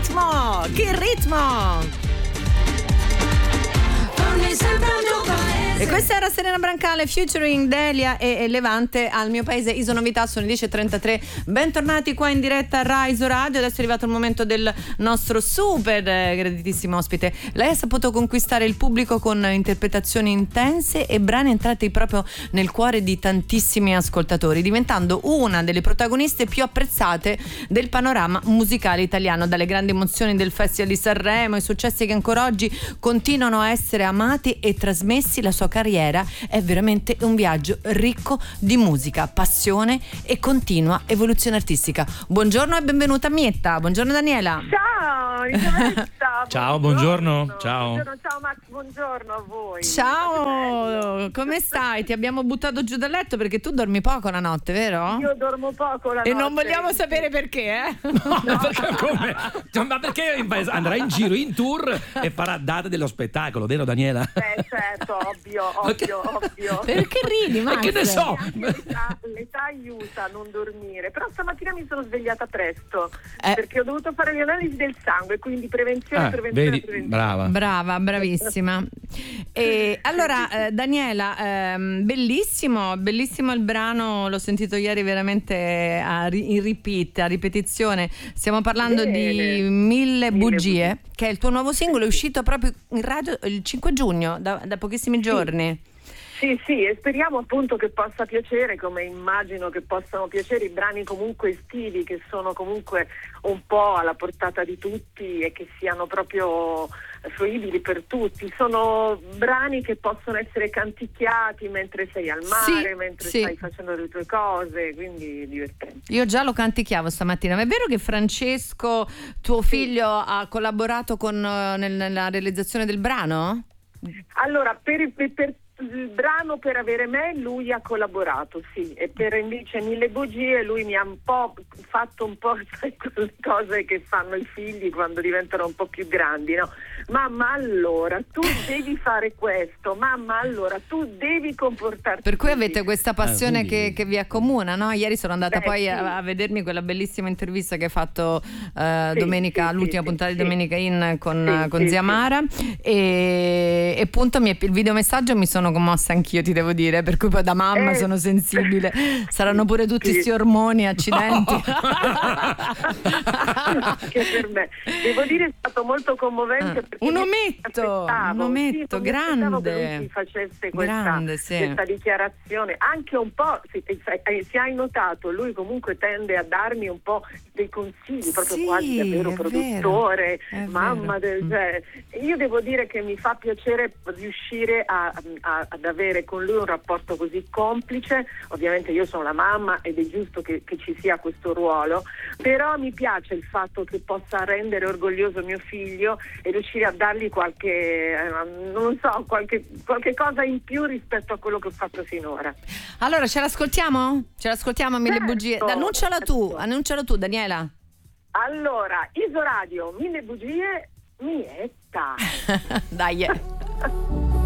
ritmo! Che ritmo! E questa era Serena Brancale featuring Delia e Levante al mio paese. Iso Novità, sono 10.33. Bentornati qua in diretta a Rai Iso Radio. Adesso è arrivato il momento del nostro super graditissimo ospite. Lei ha saputo conquistare il pubblico con interpretazioni intense e brani entrati proprio nel cuore di tantissimi ascoltatori, diventando una delle protagoniste più apprezzate del panorama musicale italiano. Dalle grandi emozioni del Festival di Sanremo, i successi che ancora oggi continuano a essere amati e trasmessi, la sua carriera è veramente un viaggio ricco di musica, passione e continua evoluzione artistica. Buongiorno e benvenuta Mietta. Buongiorno Daniela. Ciao Isabella. Ciao, buongiorno. Ciao. Ciao Max, buongiorno a voi. Ciao, come stai? Ti abbiamo buttato giù dal letto perché tu dormi poco la notte, vero? Io dormo poco la notte. E non vogliamo sapere perché, eh? No. Perché come? Ma perché andrà in giro in tour e farà date dello spettacolo, vero Daniela? Certo, ovvio. Perché ridi, Max? Che ne so? L'età aiuta a non dormire, però stamattina mi sono svegliata presto perché ho dovuto fare le analisi del sangue, quindi prevenzione. Vedi? Brava, bravissima. E allora Daniela, bellissimo il brano, l'ho sentito ieri veramente in repeat, a ripetizione. Stiamo parlando di Mille bugie, che è il tuo nuovo singolo, è uscito proprio in radio il 5 giugno, da pochissimi giorni. Sì, e speriamo appunto che possa piacere, come immagino che possano piacere i brani comunque estivi, che sono comunque un po' alla portata di tutti e che siano proprio fruibili per tutti. Sono brani che possono essere canticchiati mentre sei al mare, mentre stai facendo le tue cose, quindi divertente. Io già lo canticchiavo stamattina, ma è vero che Francesco, tuo figlio, ha collaborato nella realizzazione del brano? Allora, per il brano Per avere me lui ha collaborato, sì, e per invece Mille bugie lui mi ha un po' fatto sai, quelle cose che fanno i figli quando diventano un po' più grandi, no? Mamma, allora tu devi fare questo, mamma, allora tu devi comportarti per cui così. Avete questa passione che vi accomuna, no? Ieri sono andata a vedermi quella bellissima intervista che hai fatto domenica, l'ultima puntata di Domenica In con Zia Mara, e appunto il videomessaggio mi sono commossa anch'io, ti devo dire, per cui poi da mamma sono sensibile. Saranno pure tutti questi ormoni, accidenti. Che per me, devo dire, è stato molto commovente. Un ometto grande che lui facesse questa dichiarazione, anche un po', se hai notato, lui comunque tende a darmi un po' dei consigli, proprio quasi da vero produttore, mamma del genere. Io devo dire che mi fa piacere riuscire ad avere con lui un rapporto così complice. Ovviamente io sono la mamma ed è giusto che ci sia questo ruolo, però mi piace il fatto che possa rendere orgoglioso mio figlio e riuscire a dargli qualche cosa in più rispetto a quello che ho fatto finora. Allora ce l'ascoltiamo Mille bugie. Annuncialo tu Daniela. Allora, Iso Radio, Mille bugie, Mietta. Dai.